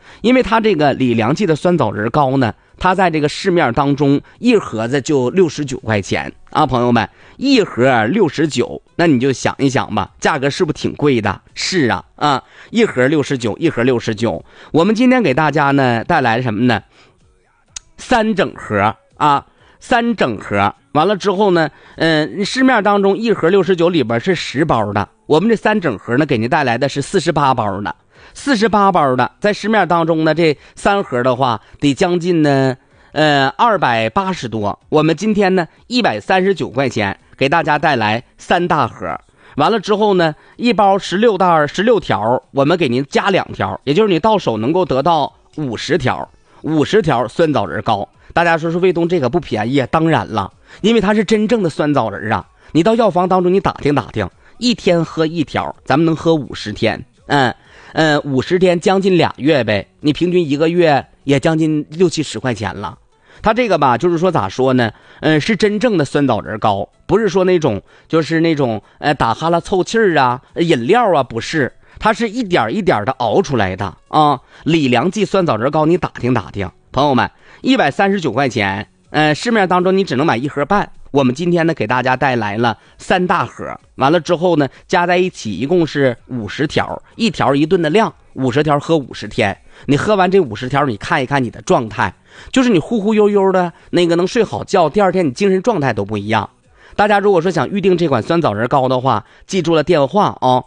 因为它这个李良记的酸枣仁膏呢，它在这个市面当中一盒子就69块钱啊，朋友们，一盒69，那你就想一想吧，价格是不是挺贵的？是啊，一盒69，一盒69。我们今天给大家呢带来什么呢？3整盒啊，3整盒。完了之后呢，市面当中一盒69里边是10包的，我们这3整盒呢给您带来的是48包的，48包的，在市面当中呢这3盒的话得将近呢280多，我们今天呢139块钱给大家带来3大盒。完了之后呢，一包16袋16条，我们给您加2条，也就是你到手能够得到50条，50条酸枣仁膏。大家说卫东这个不便宜啊，当然了，因为它是真正的酸枣仁啊。你到药房当中你打听打听，一天喝1条，咱们能喝50天，50天将近2月呗，你平均1个月也将近60-70块钱了。它这个吧，就是说咋说呢，是真正的酸枣仁膏，不是说那种就是那种打哈拉凑气儿啊饮料啊，不是，它是一点一点的熬出来的啊。李良记酸枣仁膏你打听打听，朋友们，139块钱，市面当中你只能买1盒半。我们今天呢给大家带来了3大盒，完了之后呢加在一起一共是50条，一条1顿的量，50条喝50天。你喝完这50条，你看一看你的状态，就是你忽忽悠悠的那个能睡好觉，第二天你精神状态都不一样。大家如果说想预定这款酸枣仁膏的话，记住了电话啊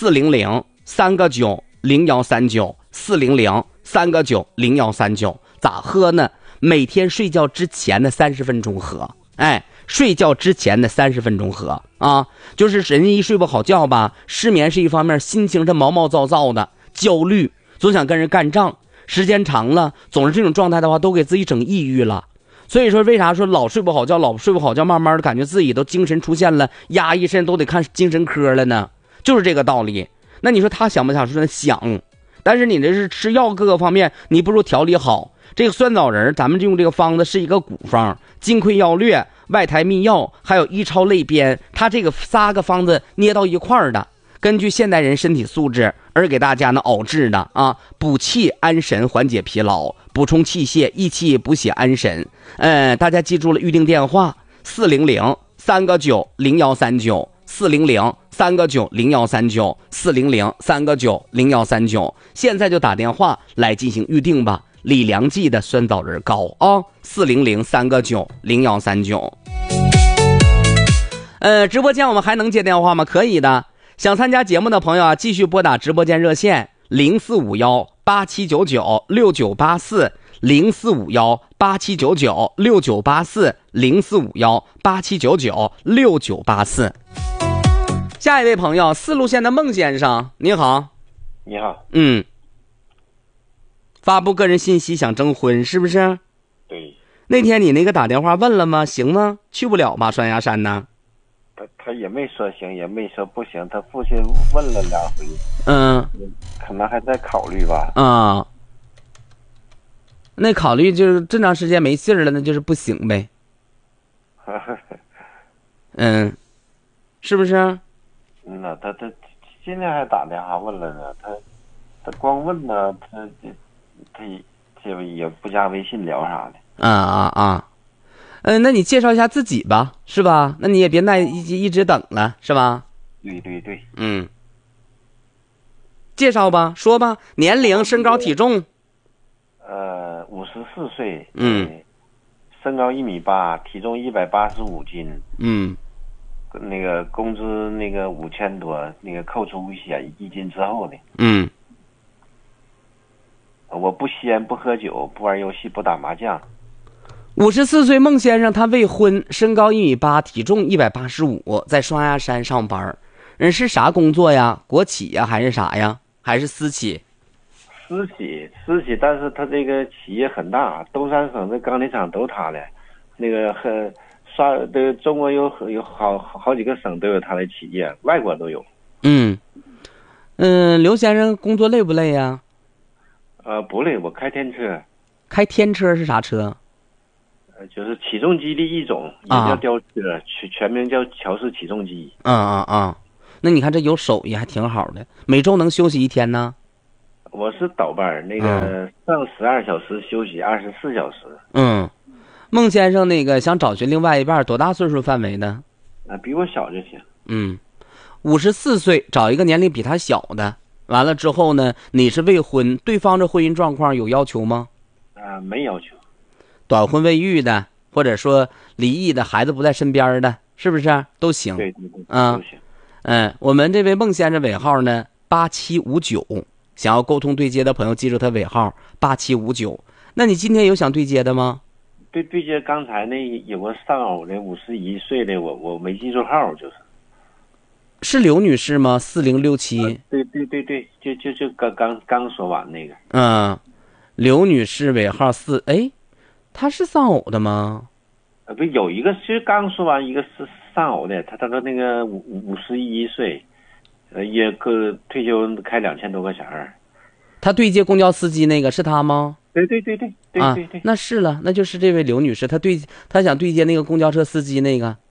，400-3个9-0139，400-3个9-0139。咋喝呢？每天睡觉之前的30分钟喝，睡觉之前的30分钟喝啊，就是人一睡不好觉吧，失眠是一方面，心情是毛毛躁躁的，焦虑，总想跟人干仗，时间长了，总是这种状态的话，都给自己整抑郁了。所以说，为啥说老睡不好觉，慢慢的感觉自己都精神出现了压抑，甚至都得看精神科了呢？就是这个道理。那你说他想不想说想？但是你这是吃药各个方面，你不如调理好。这个酸枣仁，咱们就用这个方子是一个古方，金匮要略、外台秘药，还有医超类编，它这个3个方子捏到一块儿的，根据现代人身体素质而给大家呢熬制的啊，补气安神，缓解疲劳，补充气血，益气补血安神。大家记住了预定电话：400-3个9-0139，400-3个9-0139，400-3个9-0139，现在就打电话来进行预定吧。李良记的酸枣仁膏啊，400-3个9-0139。直播间我们还能接电话吗？可以的。想参加节目的朋友啊，继续拨打直播间热线0451-8799-6984，0451-8799-6984，0451-8799-6984。下一位朋友，四路线的孟先生，你好。 你好。 发布个人信息想征婚是不是？ 对。 那天你那个打电话问了吗？行吗？去不了吧双鸭山呢？ 他也没说行，也没说不行，他父亲问了2回。可能还在考虑吧。 那考虑就是这长时间没信儿了，那就是不行呗。是不是？ 他今天还打电话问了呢，他光问呢，他也不加微信聊啥的。 那你介绍一下自己吧，是吧？那你也别一直等了，是吧？ 对。 介绍吧，说吧，年龄、身高、体重。 54岁。身高1.8米，体重185斤。那个工资那个5000多，那个扣除危险1斤之后的。我不吸烟，不喝酒，不玩游戏，不打麻将。 54岁孟先生，他未婚，身高1.8米，体重185，在双鸭山上班。是啥工作呀？国企呀，还是啥呀？还是私企？ 私企，但是他这个企业很大，东三省的钢铁厂都他的，那个中国有好几个省都有他的企业，外国都有。 刘先生工作累不累呀？ 不累，我开天车。 开天车是啥车？ 就是起重机的一种，也叫吊车，全名叫乔氏起重机。 那你看这有手艺还挺好的，每周能休息1天呢？ 我是倒班，那个上12小时，休息24小时。 孟先生那个想找寻另外一半，多大岁数范围呢？ 比我小就行。 54岁，找一个年龄比他小的。完了之后呢，你是未婚，对方这婚姻状况有要求吗？ 没要求。 短婚未育的，或者说离异的，孩子不在身边的，是不是都行？ 对，都行。 我们这位孟先生尾号呢8759，想要沟通对接的朋友记住他尾号8759。那你今天有想对接的吗？ 对接刚才那有个丧偶的51岁的，我没记住号， 是刘女士吗？4067。 对，就刚说完那个。 刘女士尾号4，她是丧偶的吗？ 不，有一个是刚说完，一个是丧偶的，他说那个51岁，也退休开2000多块钱。 他对接公交司机那个是他吗？ 对， 那是了，那就是这位刘女士，她想对接那个公交车司机那个。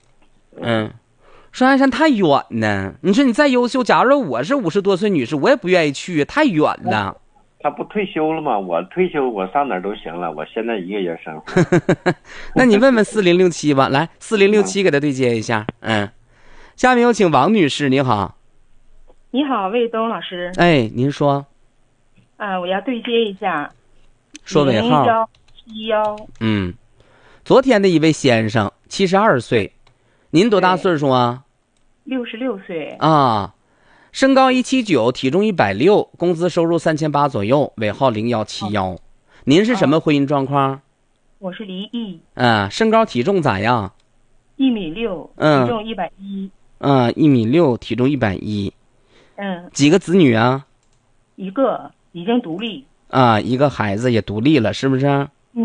双鸭山太远呢，你说你再优秀，假如说我是50多岁女士，我也不愿意去，太远了。 他不退休了吗？我退休，我上哪儿都行了，我现在一个人生活。 那你问问4067吧，来4067给他对接一下。下面有请王女士，你好。 你好，魏东老师。 您说。 我要对接一下。 说尾号。 0171。 昨天的一位先生，72岁，您多大岁数啊 ？66岁。 身高179，体重160，工资收入3800左右，尾号0171。您是什么婚姻状况？ 我是离异。 身高体重咋样 ？1.6米，体重110。 1.6米，体重110。几个子女啊？ 一个，已经独立。 一个孩子也独立了，是不是？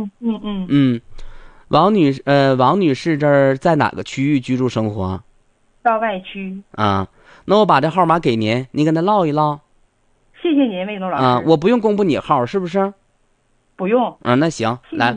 王女士这儿在哪个区域居住生活？ 道外区。 那我把这号码给您，您跟他唠一唠。 谢谢您，魏东老师。 我不用公布你号，是不是？ 不用。 那行，来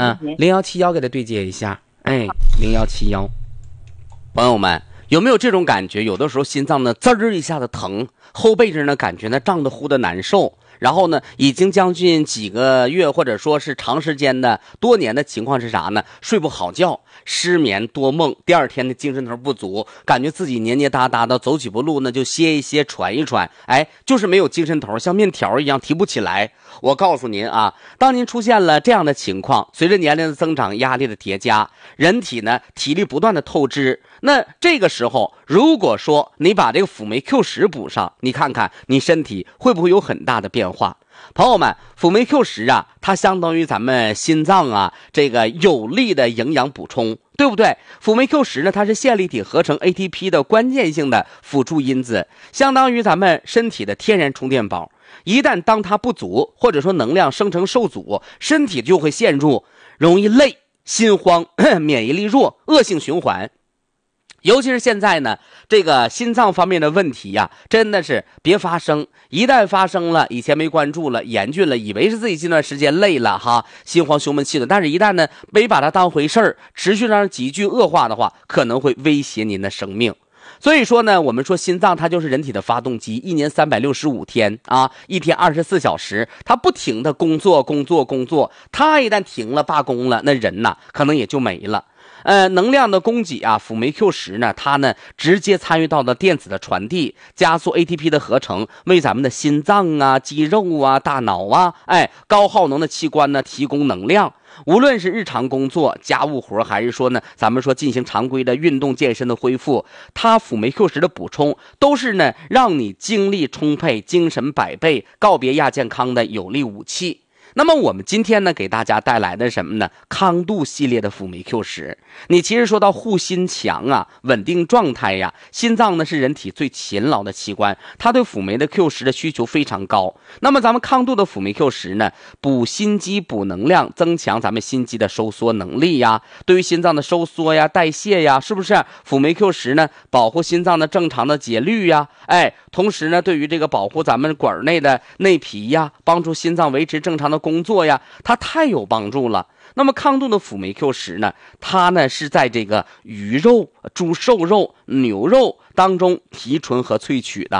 ，0171给他对接一下。0171。朋友们，有没有这种感觉？有的时候心脏呢滋儿一下子疼，后背这呢感觉呢胀得乎的难受。然后呢，已经将近几个月或者说是长时间的多年的情况是啥呢？睡不好觉，失眠多梦，第二天的精神头不足，感觉自己黏黏哒哒的，走几步路呢就歇一歇，喘一喘，就是没有精神头，像面条一样提不起来。我告诉您啊，当您出现了这样的情况，随着年龄的增长，压力的叠加，人体呢体力不断的透支，那这个时候如果说你把这个辅酶 Q10补上，你看看你身体会不会有很大的变化。朋友们，辅酶 Q10啊，它相当于咱们心脏啊这个有力的营养补充，对不对？辅酶 Q10呢，它是线粒体合成 ATP 的关键性的辅助因子，相当于咱们身体的天然充电宝。一旦当它不足，或者说能量生成受阻，身体就会陷入容易累、心慌、免疫力弱、恶性循环。尤其是现在呢，这个心脏方面的问题呀，真的是别发生。一旦发生了，以前没关注了，严峻了，以为是自己这段时间累了哈，心慌胸闷气短，但是一旦呢没把它当回事儿，持续让急剧恶化的话，可能会威胁您的生命。所以说呢，我们说心脏它就是人体的发动机，一年365天啊，一天24小时，它不停的工作，它一旦停了罢工了，那人呐可能也就没了。能量的供给啊，辅酶 Q10呢，它呢直接参与到了电子的传递，加速 ATP 的合成，为咱们的心脏啊、肌肉啊、大脑啊，高耗能的器官呢提供能量。无论是日常工作、家务活，还是说呢，咱们说进行常规的运动健身的恢复，它辅酶 Q10的补充，都是呢让你精力充沛、精神百倍、告别亚健康的有力武器。那么我们今天呢给大家带来的什么呢？康度系列的辅酶 Q10。你其实说到护心强啊，稳定状态呀，心脏呢是人体最勤劳的器官，它对辅酶的 Q10的需求非常高。那么咱们康度的辅酶 Q10呢，补心肌、补能量，增强咱们心肌的收缩能力呀，对于心脏的收缩呀、代谢呀，是不是？辅酶 Q10呢，保护心脏的正常的节律呀，同时呢，对于这个保护咱们管内的内皮呀，帮助心脏维持正常的工作呀，它太有帮助了。那么康度的辅酶 Q10呢，它呢是在这个鱼肉、猪瘦肉、牛肉当中提纯和萃取的，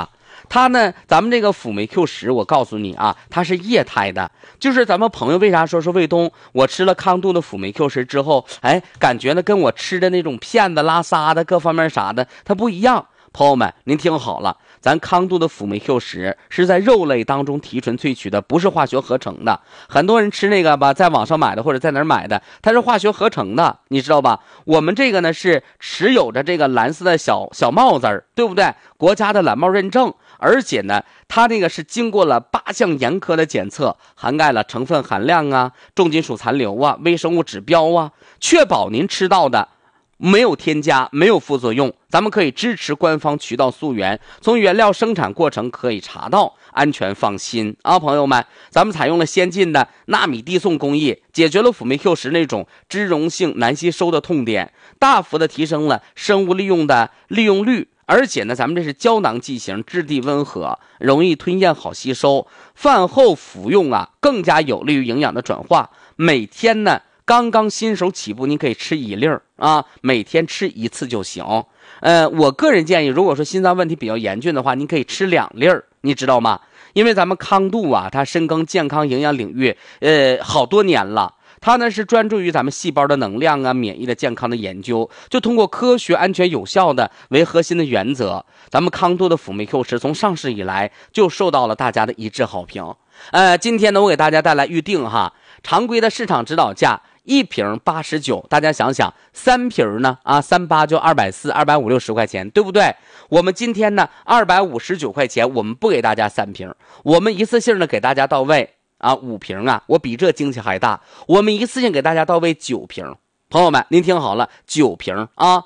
它呢，咱们这个辅酶 Q10，我告诉你啊，它是液态的。就是咱们朋友为啥说卫东，我吃了康度的辅酶 Q10之后，哎，感觉呢跟我吃的那种片子拉撒的各方面啥的，它不一样。朋友们，您听好了，咱康度的辅酶 Q10是在肉类当中提纯萃取的，不是化学合成的。很多人吃那个吧，在网上买的或者在哪儿买的，它是化学合成的，你知道吧？我们这个呢是持有着这个蓝色的小帽子儿，对不对？国家的蓝帽认证，而且呢，它这个是经过了8项严苛的检测，涵盖了成分含量啊、重金属残留啊、微生物指标啊，确保您吃到的没有添加，没有副作用。咱们可以支持官方渠道溯源，从原料生产过程可以查到，安全放心啊，朋友们。咱们采用了先进的纳米递送工艺，解决了辅酶 Q10那种脂溶性难吸收的痛点，大幅的提升了生物利用的利用率。而且呢，咱们这是胶囊剂型，质地温和，容易吞咽，好吸收。饭后服用啊，更加有利于营养的转化。每天呢，刚刚新手起步，您可以吃1粒啊，每天吃1次就行。我个人建议，如果说心脏问题比较严峻的话，您可以吃2粒，你知道吗？因为咱们康度啊，它深耕健康营养领域，好多年了。它呢是专注于咱们细胞的能量啊、免疫的健康的研究，就通过科学、安全、有效的为核心的原则，咱们康度的辅酶 Q10从上市以来就受到了大家的一致好评。今天呢，我给大家带来预定哈，常规的市场指导价1瓶89，大家想想，3瓶呢38就240、250、60块钱，对不对？我们今天呢259块钱，我们不给大家3瓶，我们一次性的给大家到位。5瓶啊，我比这惊喜还大，我们一次性给大家到位9瓶。朋友们，您听好了，9瓶啊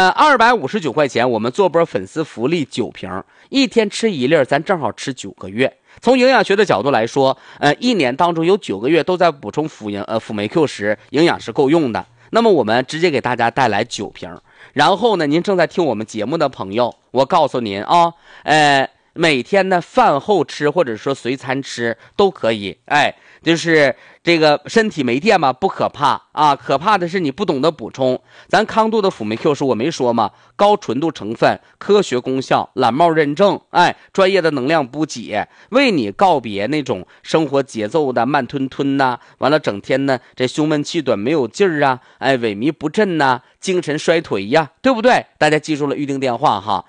，259块钱，我们做波粉丝福利9瓶，一天吃1粒，咱正好吃9个月。从营养学的角度来说，一年当中有9个月都在补充辅酶 Q10，营养是够用的。那么我们直接给大家带来9瓶，然后呢，您正在听我们节目的朋友，我告诉您啊，每天呢饭后吃或者说随餐吃都可以，就是这个身体没电嘛不可怕啊，可怕的是你不懂得补充。咱康度的辅酶 Q10我没说吗？高纯度成分，科学功效，蓝帽认证，专业的能量补给，为你告别那种生活节奏的慢吞吞呐，完了整天呢这胸闷气短没有劲儿啊，萎靡不振呐，精神衰颓呀，对不对？大家记住了预定电话哈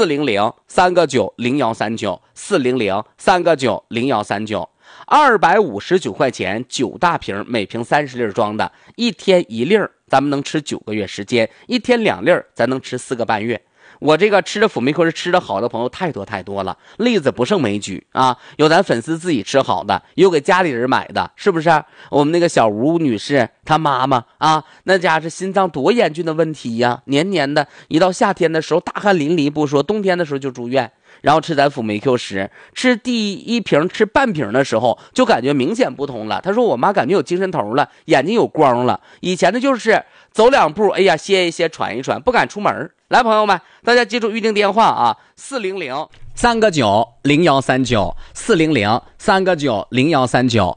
，400-3个9-0139 400-3个9-0139。259块钱9大瓶，每瓶30粒装的，一天1粒，咱们能吃9个月时间，一天2粒，咱能吃4个半月。我这个吃的辅酶 Q10吃的好的朋友太多了，例子不胜枚举啊！有咱粉丝自己吃好的，有给家里人买的，是不是？我们那个小吴女士她妈妈啊，那家是心脏多严峻的问题呀，年年的一到夏天的时候大汗淋漓不说，冬天的时候就住院。然后吃咱辅酶 Q10，吃第1瓶吃半瓶的时候就感觉明显不同了。他说我妈感觉有精神头了，眼睛有光了，以前的就是走2步，哎呀歇一歇喘一喘，不敢出门。来朋友们，大家记住预定电话啊，400-3个9-0139 400-3个9-0139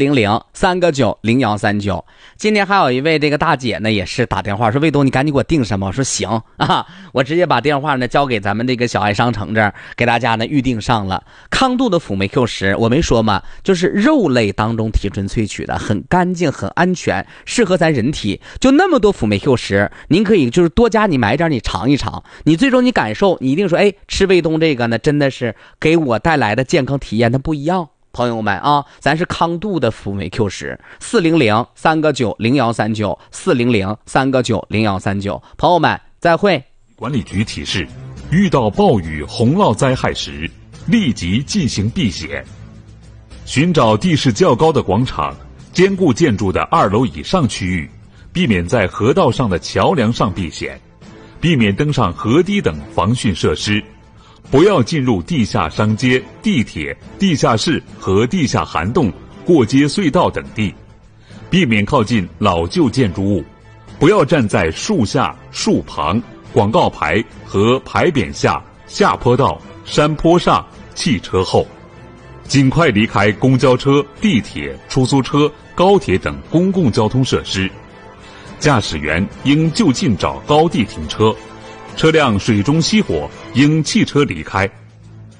400-3个9-0139。今天还有一位这个大姐呢，也是打电话说卫东你赶紧给我订什么，我说行啊，我直接把电话呢交给咱们这个小爱商城这儿，给大家呢预定上了。康度的辅酶 Q10我没说嘛，就是肉类当中提纯萃取的，很干净很安全，适合咱人体。就那么多辅酶 Q10，您可以就是多加你买点，你尝一尝，你最终你感受，你一定说吃卫东这个呢真的是给我带来的健康体验它不一样。朋友们啊，咱是康度的辅酶 Q10 400-3个9-0139 400-3个9-0139。朋友们再会。 管理局提示，遇到暴雨洪涝灾害时立即进行避险，寻找地势较高的广场，坚固建筑的2楼以上区域，避免在河道上的桥梁上避险，避免登上河堤等防汛设施，不要进入地下商街、地铁、地下室和地下涵洞、过街隧道等地，避免靠近老旧建筑物，不要站在树下、树旁、广告牌和牌匾下、下坡道、山坡上、汽车后，尽快离开公交车、地铁、出租车、高铁等公共交通设施。驾驶员应就近找高地停车，车辆水中熄火应弃车离开。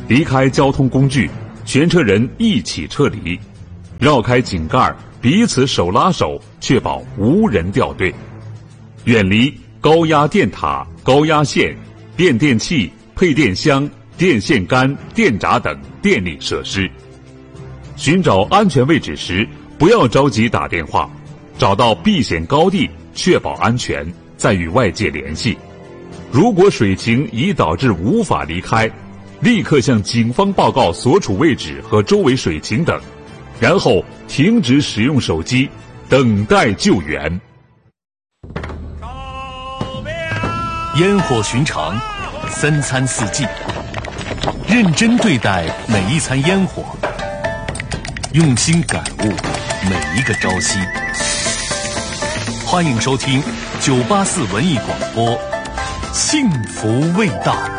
离开交通工具，全车人一起撤离，绕开井盖，彼此手拉手，确保无人掉队，远离高压电塔、高压线、变电器、配电箱、电线杆、电闸等电力设施。寻找安全位置时，不要着急打电话，找到避险高地，确保安全，再与外界联系。如果水情已导致无法离开，立刻向警方报告所处位置和周围水情等，然后停止使用手机，等待救援。 烟火寻常，3餐4季，认真对待每一餐烟火，用心感悟每一个朝夕。欢迎收听984文艺广播，幸福味道。